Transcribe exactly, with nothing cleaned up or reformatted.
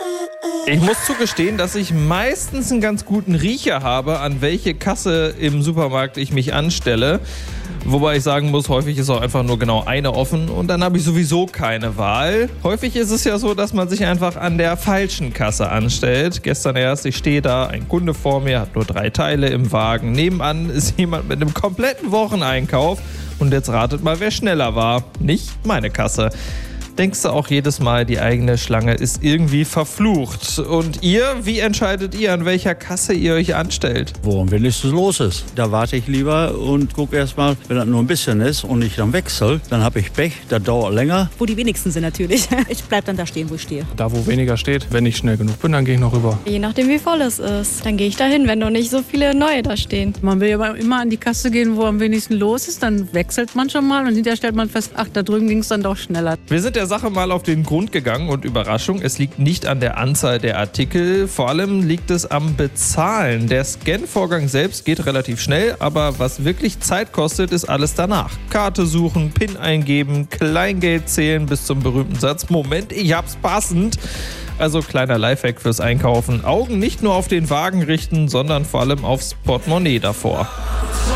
Ich muss zugestehen, dass ich meistens einen ganz guten Riecher habe, an welche Kasse im Supermarkt ich mich anstelle. Wobei ich sagen muss, häufig ist auch einfach nur genau eine offen und dann habe ich sowieso keine Wahl. Häufig ist es ja so, dass man sich einfach an der falschen Kasse anstellt. Gestern erst, ich stehe da, ein Kunde vor mir, hat nur drei Teile im Wagen. Nebenan ist jemand mit einem kompletten Wocheneinkauf und jetzt ratet mal, wer schneller war. Nicht meine Kasse. Denkst du auch jedes Mal, die eigene Schlange ist irgendwie verflucht. Und ihr, wie entscheidet ihr, an welcher Kasse ihr euch anstellt? Worum will nichts los ist. Da warte ich lieber und gucke erst mal, wenn das nur ein bisschen ist und ich dann wechsle, dann habe ich Pech, das dauert länger. Wo die wenigsten sind natürlich. Ich bleibe dann da stehen, wo ich stehe. Da, wo weniger steht. Wenn ich schnell genug bin, dann gehe ich noch rüber. Je nachdem, wie voll es ist. Dann gehe ich da hin, wenn noch nicht so viele neue da stehen. Man will ja immer an die Kasse gehen, wo am wenigsten los ist. Dann wechselt man schon mal und hinterher stellt man fest, ach, da drüben ging es dann doch schneller. Wir sind der Sache mal auf den Grund gegangen und Überraschung, es liegt nicht an der Anzahl der Artikel, vor allem liegt es am Bezahlen. Der Scan-Vorgang selbst geht relativ schnell, aber was wirklich Zeit kostet, ist alles danach. Karte suchen, PIN eingeben, Kleingeld zählen bis zum berühmten Satz, Moment, ich hab's passend. Also kleiner Lifehack fürs Einkaufen. Augen nicht nur auf den Wagen richten, sondern vor allem aufs Portemonnaie davor.